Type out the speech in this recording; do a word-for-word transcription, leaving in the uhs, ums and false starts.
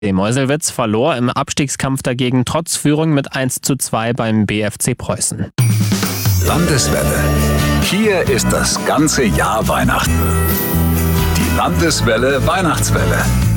Meuselwitz verlor im Abstiegskampf dagegen trotz Führung mit eins zu zwei beim B F C Preußen. Landeswelle. Hier ist das ganze Jahr Weihnachten. Die Landeswelle Weihnachtswelle.